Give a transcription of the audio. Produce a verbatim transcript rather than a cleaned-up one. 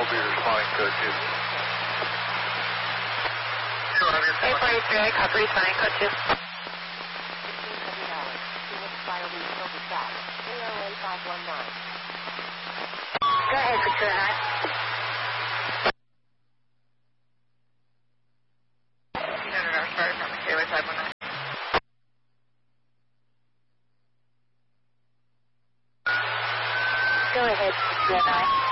I'll be responding code two. eight four eight three, I copy responding code two. Go ahead for two and nine. No, no, no, sorry, from the K Y five one nine. Go ahead for two and nine.